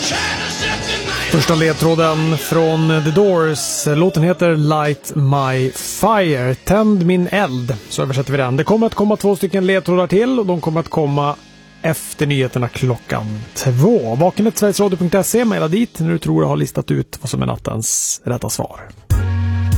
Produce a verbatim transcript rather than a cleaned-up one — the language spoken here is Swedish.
Första ledtråden från The Doors. Låten heter Light My Fire. Tänd min eld. Så översätter vi den. Det kommer att komma två stycken ledtrådar till och de kommer att komma efter nyheterna klockan två. Vakenet sverigesradio punkt se. Maila dit när du tror jag har listat ut vad som är nattens rätta svar.